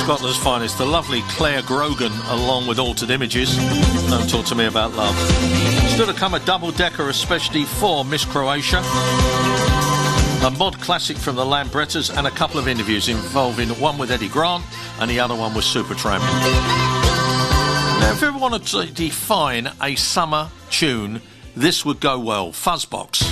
Scotland's finest, the lovely Claire Grogan, along with Altered Images. Don't Talk to Me About Love. Still to come, a double-decker, especially for Miss Croatia. A mod classic from the Lambrettas, and a couple of interviews involving one with Eddie Grant and the other one with Supertramp. Now, if you ever wanted to define a summer tune, this would go well. Fuzzbox.